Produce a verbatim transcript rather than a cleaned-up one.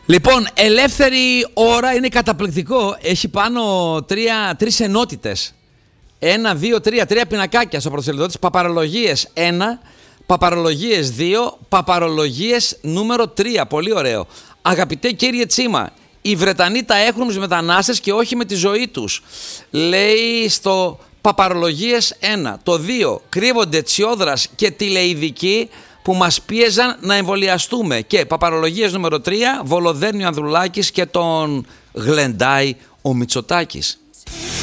Λοιπόν, ελεύθερη ώρα είναι καταπληκτικό. Έχει πάνω τρία, τρεις ενότητες. Ένα, δύο, τρία, τρία πινακάκια στο πρωτοσέλιδο της. Παπαρολογίες ένα, παπαρολογίες δύο, παπαρολογίες νούμερο τρία. Πολύ ωραίο. Αγαπητέ κύριε Τσίμα, οι Βρετανοί τα έχουν με τους μετανάστες και όχι με τη ζωή τους. Λέει στο παπαρολογίες ένα. Το δύο, κρύβονται Τσιόδρας και τηλεειδικοί που μας πίεζαν να εμβολιαστούμε. Και παπαρολογίες νούμερο τρία, Βολοδέρνη ο Ανδρουλάκης και τον γλεντάει ο Μητσοτάκης.